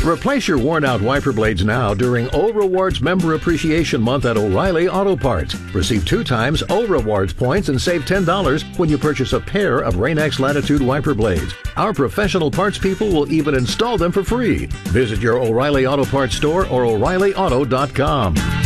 Replace your worn-out wiper blades now during O Rewards Member Appreciation Month at O'Reilly Auto Parts. Receive 2 times O Rewards points and save $10 when you purchase a pair of Rain-X Latitude wiper blades. Our professional parts people will even install them for free. Visit your O'Reilly Auto Parts store or O'ReillyAuto.com.